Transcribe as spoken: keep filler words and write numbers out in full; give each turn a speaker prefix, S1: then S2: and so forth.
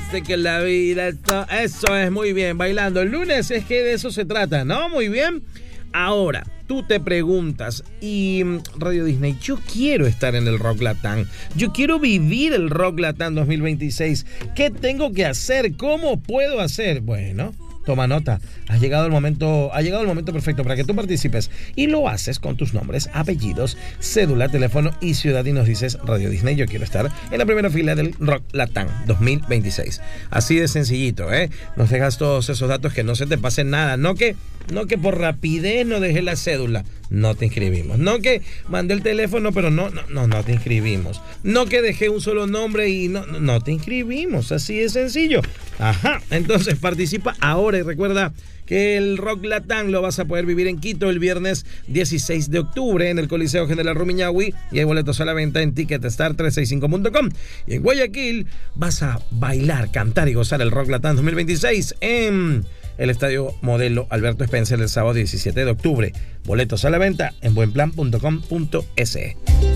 S1: parece que la vida está... Eso es, muy bien, bailando. El lunes es que de eso se trata, ¿no? Muy bien. Ahora, tú te preguntas, y Radio Disney, yo quiero estar en el Rock Latam, yo quiero vivir el Rock Latam dos mil veintiséis. ¿Qué tengo que hacer? ¿Cómo puedo hacer? Bueno, toma nota. Ha llegado el momento, ha llegado el momento perfecto para que tú participes y lo haces con tus nombres, apellidos, cédula, teléfono y ciudad y nos dices: Radio Disney, yo quiero estar en la primera fila del Rock Latam dos mil veintiséis. Así de sencillito, ¿eh? Nos dejas todos esos datos, que no se te pase nada, no que no que por rapidez no dejé la cédula, no te inscribimos. No que mandé el teléfono, pero no, no, no, no te inscribimos. No que dejé un solo nombre y no, no, no te inscribimos. Así de sencillo. Ajá, entonces participa ahora y recuerda que el Rock Latam lo vas a poder vivir en Quito el viernes dieciséis de octubre en el Coliseo General Rumiñahui, y hay boletos a la venta en ticketstar trescientos sesenta y cinco punto com. Y en Guayaquil vas a bailar, cantar y gozar el Rock Latam dos mil veintiséis en el Estadio Modelo Alberto Spencer el sábado diecisiete de octubre. Boletos a la venta en buenplan punto com punto es.